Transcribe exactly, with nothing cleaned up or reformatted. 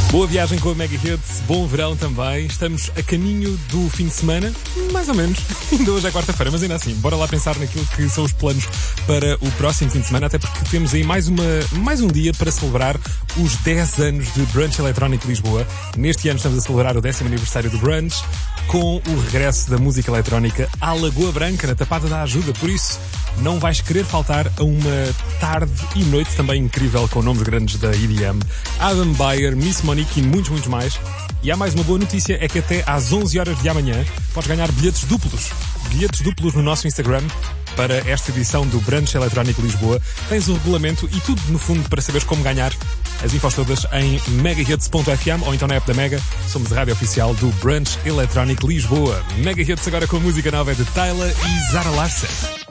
Boa viagem com a Mega Hits, bom verão também. Estamos a caminho do fim de semana, mais ou menos. Ainda hoje é quarta-feira, mas ainda assim, bora lá pensar naquilo que são os planos para o próximo fim de semana, até porque temos aí mais, uma, mais um dia para celebrar os dez anos de Brunch Eletrónico Lisboa. Neste ano estamos a celebrar o décimo aniversário do Brunch, com o regresso da música eletrónica à Lagoa Branca, na Tapada da Ajuda. Por isso, não vais querer faltar a uma tarde e noite também incrível com nomes grandes da E D M. Adam Beyer, Miss Monique e muitos, muitos mais. E há mais uma boa notícia, é que até às onze horas de amanhã podes ganhar bilhetes duplos. Bilhetes duplos no nosso Instagram para esta edição do Brunch Eletrónico Lisboa. Tens o regulamento e tudo, no fundo, para saberes como ganhar. As infos todas em megahits ponto f m ou então na app da Mega. Somos a rádio oficial do Brunch Eletrónico Lisboa. Mega Hits agora com a música nova de Tyler e Zara Larsson.